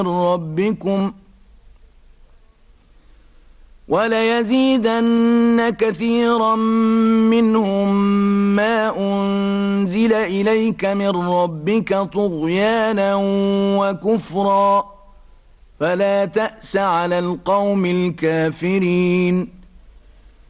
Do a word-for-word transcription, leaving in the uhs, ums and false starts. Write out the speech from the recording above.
ربكم وليزيدن كثيرا منهم ما أنزل إليك من ربك طغيانا وكفرا فلا تأس على القوم الكافرين.